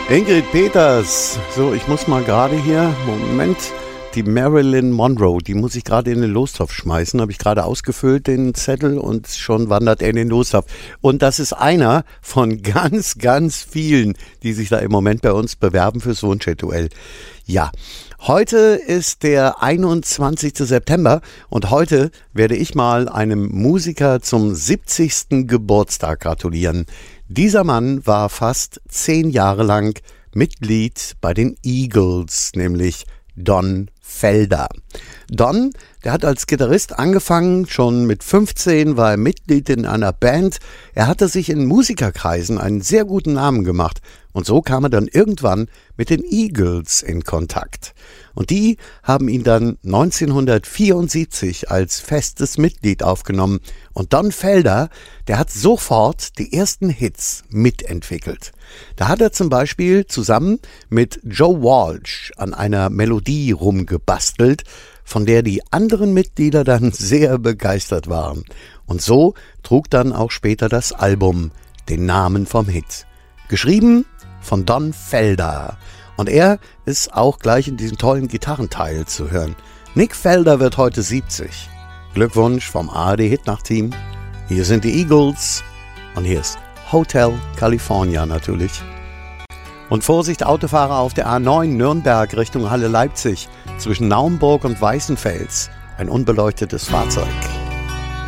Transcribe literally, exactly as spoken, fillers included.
Ingrid Peters. So, ich muss mal gerade hier, Moment, die Marilyn Monroe, die muss ich gerade in den Lostopf schmeißen. Habe ich gerade ausgefüllt, den Zettel, und schon wandert er in den Lostopf. Und das ist einer von ganz, ganz vielen, die sich da im Moment bei uns bewerben fürs Wunschduell. Ja, heute ist der einundzwanzigste September und heute werde ich mal einem Musiker zum siebzigsten Geburtstag gratulieren. Dieser Mann war fast zehn Jahre lang Mitglied bei den Eagles, nämlich Don Felder. Don, der hat als Gitarrist angefangen, schon mit fünfzehn war er Mitglied in einer Band. Er hatte sich in Musikerkreisen einen sehr guten Namen gemacht und so kam er dann irgendwann mit den Eagles in Kontakt. Und die haben ihn dann neunzehnhundertvierundsiebzig als festes Mitglied aufgenommen. Und Don Felder, der hat sofort die ersten Hits mitentwickelt. Da hat er zum Beispiel zusammen mit Joe Walsh an einer Melodie rumgebastelt, von der die anderen Mitglieder dann sehr begeistert waren. Und so trug dann auch später das Album den Namen vom Hit. Geschrieben von Don Felder. Und er ist auch gleich in diesem tollen Gitarrenteil zu hören. Nick Felder wird heute siebzig. Glückwunsch vom A R D-Hitnacht-Team. Hier sind die Eagles und hier ist Hotel California natürlich. Und Vorsicht Autofahrer auf der A neun Nürnberg Richtung Halle Leipzig zwischen Naumburg und Weißenfels. Ein unbeleuchtetes Fahrzeug.